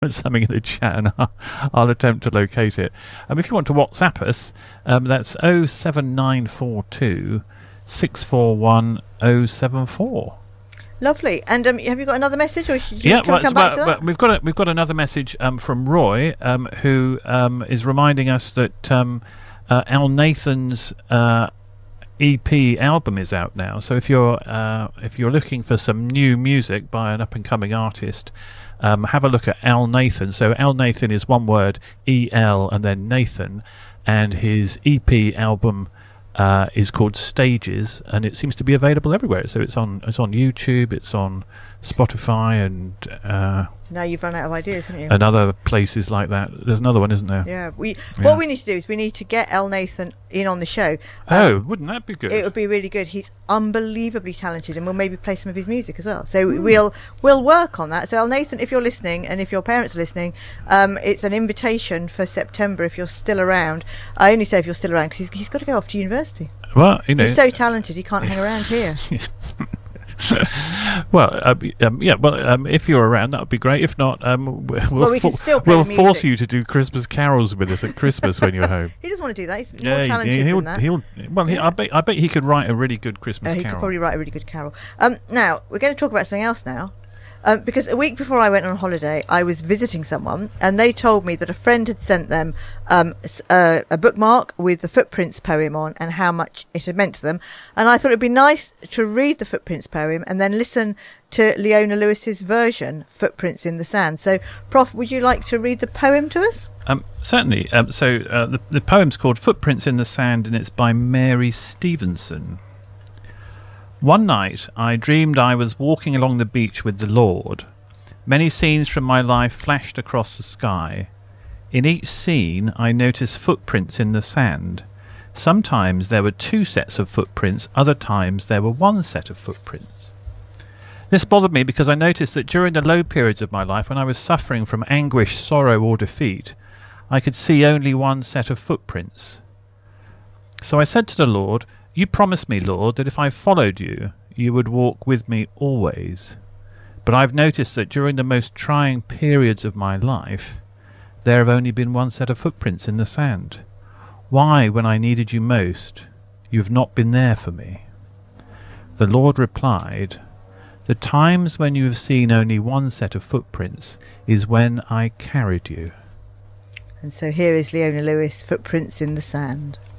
something in the chat, and I'll attempt to locate it. If you want to WhatsApp us, that's 07942 641 074. Lovely. And have you got another message, or should you come back to that? We've got another message from Roy, who is reminding us that Al Nathan's EP album is out now. So if you're looking for some new music by an up and coming artist, have a look at Al Nathan. So Al Nathan is one word, E-L and then Nathan, and his EP album is called Stages, and it seems to be available everywhere. So it's on YouTube, it's on Spotify, and now you've run out of ideas, haven't you? And other places like that. There's another one, isn't there? Yeah. What we need to do is we need to get Al Nathan in on the show. Wouldn't that be good? It would be really good. He's unbelievably talented, and we'll maybe play some of his music as well. So we'll work on that. So Al Nathan, if you're listening, and if your parents are listening, it's an invitation for September if you're still around. I only say if you're still around because he's got to go off to university. Well, he's so talented he can't hang around here. If you're around, that would be great. If not, we can still play we'll the force you to do Christmas carols with us at Christmas when you're home. He doesn't want to do that. He's more talented than that. I bet he could write a really good Christmas carol. He could probably write a really good carol. Now we're going to talk about something else now. Because a week before I went on holiday, I was visiting someone, and they told me that a friend had sent them a bookmark with the Footprints poem on and how much it had meant to them. And I thought it'd be nice to read the Footprints poem and then listen to Leona Lewis's version, Footprints in the Sand. So, Prof, would you like to read the poem to us? Certainly. The poem's called Footprints in the Sand, and it's by Mary Stevenson. One night I dreamed I was walking along the beach with the Lord. Many scenes from my life flashed across the sky. In each scene I noticed footprints in the sand. Sometimes there were 2 sets of footprints, other times there were 1 set of footprints. This bothered me because I noticed that during the low periods of my life, when I was suffering from anguish, sorrow or defeat, I could see only 1 set of footprints. So I said to the Lord, "You promised me, Lord, that if I followed you, you would walk with me always. But I've noticed that during the most trying periods of my life, there have only been 1 set of footprints in the sand. Why, when I needed you most, you have not been there for me?" The Lord replied, "The times when you have seen only 1 set of footprints is when I carried you." And so here is Leona Lewis, Footprints in the Sand.